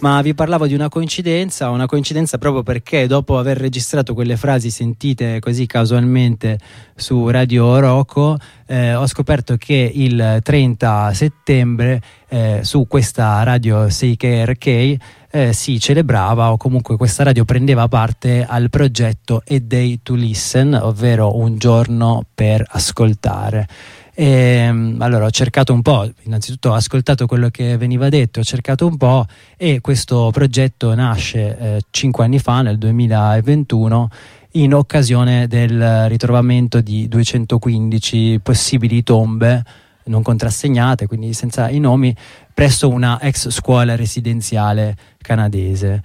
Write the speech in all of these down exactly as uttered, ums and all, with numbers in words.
Ma vi parlavo di una coincidenza, una coincidenza proprio perché dopo aver registrato quelle frasi sentite così casualmente su Radio Oroco, eh, ho scoperto che il trenta settembre eh, su questa radio sei K R K eh, si celebrava, o comunque questa radio prendeva parte al progetto A Day to Listen, ovvero un giorno per ascoltare. E, allora ho cercato un po', innanzitutto ho ascoltato quello che veniva detto, ho cercato un po', e questo progetto nasce eh, cinque anni fa, nel duemilaventuno, in occasione del ritrovamento di duecentoquindici possibili tombe non contrassegnate, quindi senza i nomi, presso una ex scuola residenziale canadese.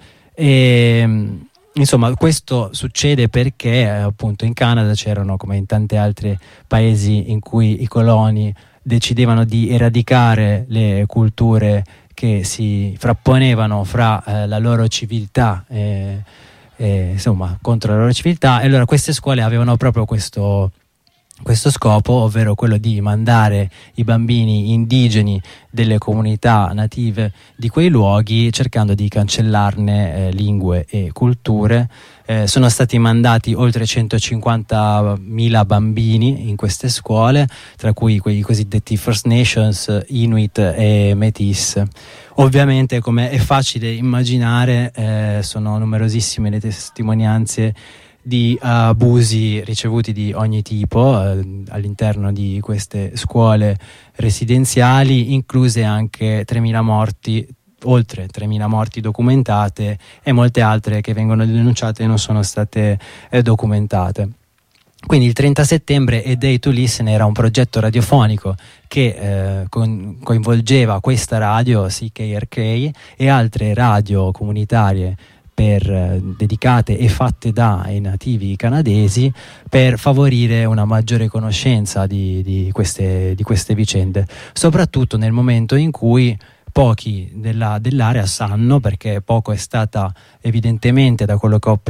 E insomma, questo succede perché appunto in Canada c'erano, come in tanti altri paesi in cui i coloni decidevano di eradicare le culture che si frapponevano fra eh, la loro civiltà e, e insomma contro la loro civiltà, e allora queste scuole avevano proprio questo questo scopo, ovvero quello di mandare i bambini indigeni delle comunità native di quei luoghi, cercando di cancellarne eh, lingue e culture. Eh, sono stati mandati oltre centocinquantamila bambini in queste scuole, tra cui quei cosiddetti First Nations, Inuit e Métis. Ovviamente, come è facile immaginare, eh, sono numerosissime le testimonianze di abusi ricevuti di ogni tipo eh, all'interno di queste scuole residenziali, incluse anche tremila morti, oltre tremila morti documentate, e molte altre che vengono denunciate e non sono state eh, documentate. Quindi il trenta settembre A Day to Listen era un progetto radiofonico che eh, con, coinvolgeva questa radio C K R K e altre radio comunitarie per, eh, dedicate e fatte dai nativi canadesi, per favorire una maggiore conoscenza di, di, queste, di queste vicende, soprattutto nel momento in cui pochi della, dell'area sanno, perché poco è stata evidentemente, da quello che ho